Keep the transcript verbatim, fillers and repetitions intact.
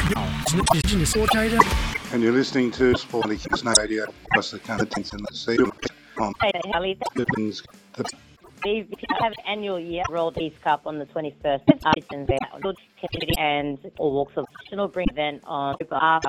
And you're listening to Sport Radio across the country in the sea on the We have an annual year World Peace Cup on the twenty-first. And all walks of national bring event on